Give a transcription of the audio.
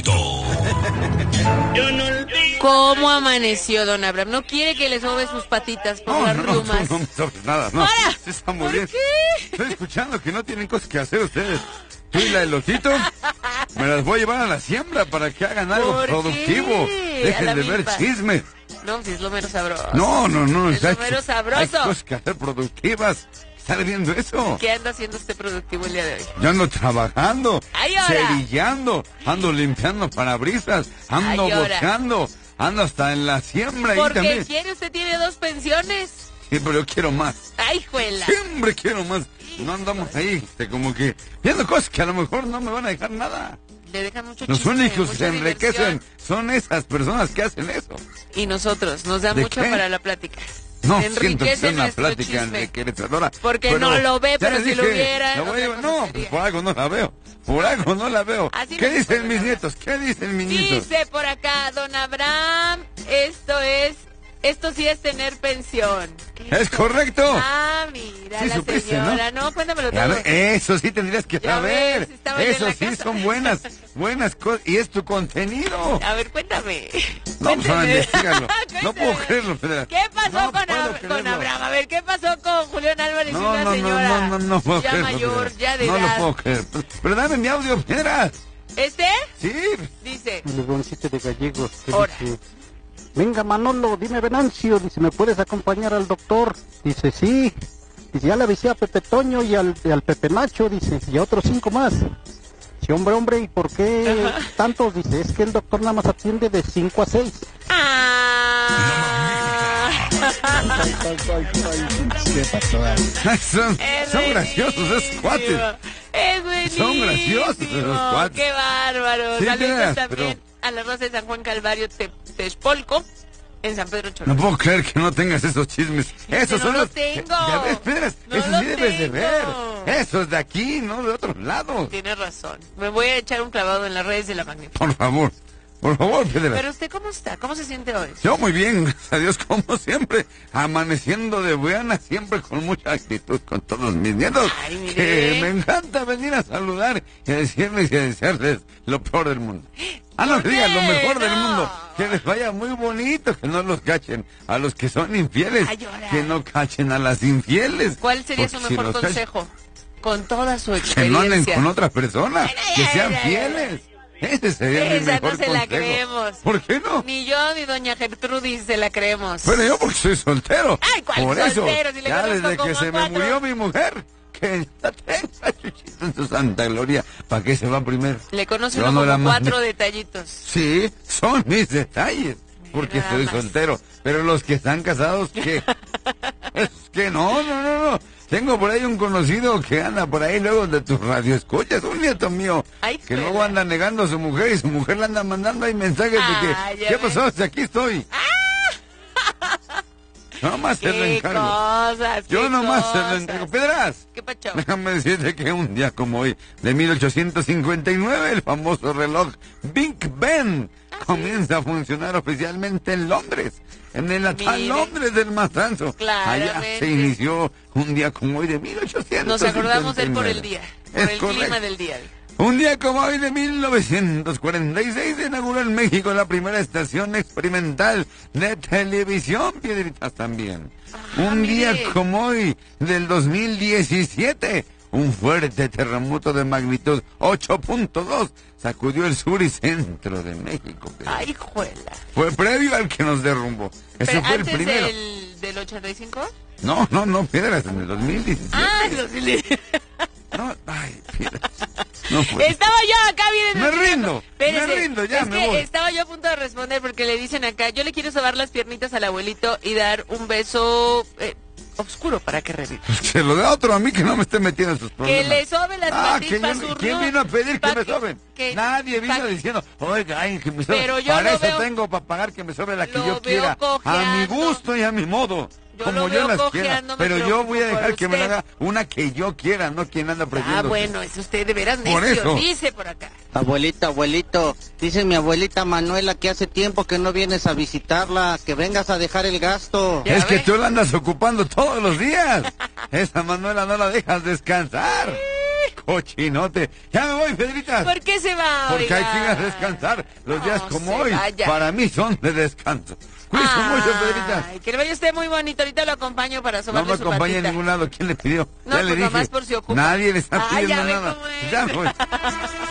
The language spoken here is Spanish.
Diablito. ¿Cómo amaneció, don Abraham? ¿No quiere que le sobe sus patitas por las rumas? No me sobes nada, no. ¡Para! Sí, está muy ¿Por bien. qué? Estoy escuchando que no tienen cosas que hacer ustedes. Tú y la del osito, me las voy a llevar a la siembra para que hagan algo ¿Por productivo. qué? Dejen A la de ver milpa. chismes. No, si es lo menos sabroso. No. Es lo menos sabroso. Hay cosas que hacer productivas. ¿Están viendo eso? ¿Qué anda haciendo usted productivo el día de hoy? Yo ando trabajando, ¡Ay, ahora! cerillando, ando limpiando parabrisas, ando ¡Ay, ahora! boceando, ando hasta en la siembra. Porque ahí también. quiere, usted tiene 2 pensiones. Sí, pero yo quiero más. ¡Ay, juela! Siempre quiero más. No andamos ahí, como que viendo cosas que a lo mejor no me van a dejar nada. Le dejan mucho Los chisme, únicos que mucha se enriquecen diversión. son esas personas que hacen eso. Y nosotros, nos da ¿De mucho qué? para la plática. No siento que Enriquece sea una nuestro plática chisme. enriquecedora. Porque no lo ve, ya pero les si lo dije, viera, la voy a otra llevar- cosa No, sería. pues por algo no la veo. Por algo no la veo. Así ¿Qué no dicen se mis puede nietos? ¿Qué dicen mis nietos? Dice por acá, don Abraham, esto sí es tener pensión. ¿Es correcto? Ah, mira, Sí la supiste, señora. No, cuéntamelo A todo. ver, eso sí tendrías que Ya saber. ves, estaba yo en Eso la sí casa. son buenas cosas. Y es tu contenido. A ver, cuéntame. No, pues ahora Cuénteme. investígalo. No Cuénteme. puedo creerlo, Federal. ¿Qué pasó No con, puedo con creerlo. Abraham? A ver, ¿qué pasó con Julián Álvarez y No, una señora? no puedo ya creerlo. mayor, Federal. ya de No edad? lo puedo creer. Pero dame mi audio, Piedras. ¿Este? Sí. Dice. El legoncito de gallegos que Ahora. dice: venga Manolo, dime Venancio, dice, ¿me puedes acompañar al doctor? Dice, sí. Dice, ya le avisé a Pepe Toño y al Pepe Nacho, dice, y a otros 5 más. Dice, hombre, ¿y por qué tantos? Dice, es que el doctor nada más atiende de 5 a 6. ¿Qué pasó? Son graciosos esos cuates. Es buenísimo. Son graciosos esos cuates. Qué bárbaro. Sí, Saludos Piedras, también a la Rosa de San Juan Calvario Texpolco, en San Pedro No Cholula. puedo creer que no tengas esos chismes. Esos no son los los... tengo. Ya ves, Piedras, No esos los sí debes de tengo. ver. Esos de aquí, no de otros lados. Tienes razón. Me voy a echar un clavado en las redes de la magnífica. Por favor, Piedras. Pero usted, ¿cómo está? ¿Cómo se siente hoy? Yo muy bien, gracias a Dios, como siempre, amaneciendo de buena, siempre con mucha actitud con todos mis nietos, Ay, mire. que me encanta venir a saludar y a decirles y a desearles lo peor del mundo. No ¿Por que digan lo qué? mejor del No. mundo, que les vaya muy bonito, que no los cachen a los que son infieles, Ay, ahora. que no cachen a las infieles. ¿Cuál sería su Porque si mejor los cachen, consejo? Con toda su que no anden experiencia. con otra persona, que sean ay, fieles. Ese sería mi Esa mejor no se la consejo. creemos. ¿Por qué no? Ni yo ni doña Gertrudis se la creemos. Pero yo porque soy soltero. Ay, ¿cuál Por soltero? eso, Si le ya conozco desde como que a se me 4. murió mi mujer, que ya tenga Chuchito en su santa gloria, ¿para qué se va primero? Le conoce Yo uno no como la mandé. 4 detallitos. Sí, son mis detalles, porque Nada soy más. soltero. Pero los que están casados, ¿qué? Es que no. Tengo por ahí un conocido que anda por ahí luego de tu radio escuchas, un nieto mío, Ay, que juela. luego anda negando a su mujer y su mujer le anda mandando ahí mensajes Ay, de ya que, ¿qué ves. pasó? Si aquí estoy. Nomás te lo Qué encargo. cosas, Yo qué nomás te lo cosas. encargo. Piedras, ¿Qué pacho? déjame decirte que un día como hoy, de 1859, el famoso reloj Big Ben comienza a funcionar oficialmente en Londres. En el natal Mire. Londres del Matanzo. Allá Claramente. se inició un día como hoy de 1859. Nos acordamos de él por el día, por Es el correcto. clima del día. Un día como hoy de 1946 se inauguró en México la primera estación experimental de televisión, Piedritas también. Un día mire. como hoy del 2017, un fuerte terremoto de magnitud 8.2 sacudió el sur y centro de México. Piedritas. Ay, juela. Fue previo al que nos derrumbó. Ese Pero fue el ¿antes primero. del 85? No, Piedras, en el 2017. Ah, el 2000. No, ay, Piedras. No fue. Estaba yo acá bien. Me rindo, Espérese, me rindo, ya es me que voy. estaba yo a punto de responder porque le dicen acá, yo le quiero sobar las piernitas al abuelito y dar un beso oscuro para que reviva. Se lo da otro a mí que no me esté metiendo en sus Que problemas. le sobe las patitas que su ¿quién río. vino a pedir que Pa' me que- soben? que- Nadie vino pa' diciendo, oiga, ay, que me sobe. Pero yo para lo eso veo- tengo, para pagar que me sobe la que lo yo veo quiera. A mi cojeando. gusto y a mi modo. Yo como lo yo veo las quiera. cojeando, me Pero yo voy a preocupo dejar por que me la usted. haga una que yo quiera, no quien anda presionando. Ah, bueno, es usted de veras Por necio, eso. dice por acá. Abuelito, dice mi abuelita Manuela que hace tiempo que no vienes a visitarla, que vengas a dejar el gasto. Ya Es que ve. tú la andas ocupando todos los días. Esa Manuela no la dejas descansar. cochinote. Ya me voy, Pedrita. ¿Por qué se va? Porque hay que ir a oiga? descansar. Los No días como se hoy, vaya. para mí son de descanso. Cuídense mucho, Pedrita. Ay, que le vaya usted muy bonito. Ahorita lo acompaño para No sobarle me su acompaña patita. en ningún lado. ¿Quién le pidió? No, ya le pues dije. nomás por si ocupa. Nadie le está Ah, pidiendo ya ve nada. cómo es. Ya, pues.